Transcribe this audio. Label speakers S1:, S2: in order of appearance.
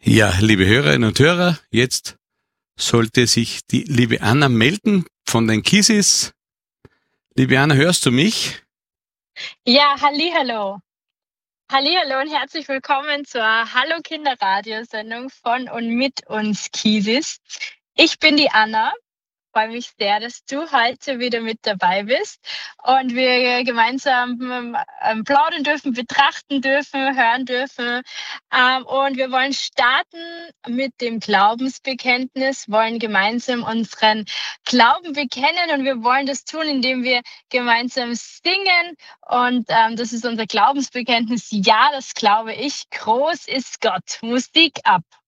S1: Ja, liebe Hörerinnen und Hörer, jetzt sollte sich die liebe Anna melden von den Kiesis. Liebe Anna, hörst du mich?
S2: Ja, hallihallo. Hallihallo und herzlich willkommen zur Hallo Kinder Radiosendung von und mit uns Kiesis. Ich bin die Anna. Freue mich sehr, dass du heute wieder mit dabei bist und wir gemeinsam plaudern dürfen, betrachten dürfen, hören dürfen. Und wir wollen starten mit dem Glaubensbekenntnis, wollen gemeinsam unseren Glauben bekennen und wir wollen das tun, indem wir gemeinsam singen. Und das ist unser Glaubensbekenntnis. Ja, das glaube ich. Groß ist Gott. Musik ab.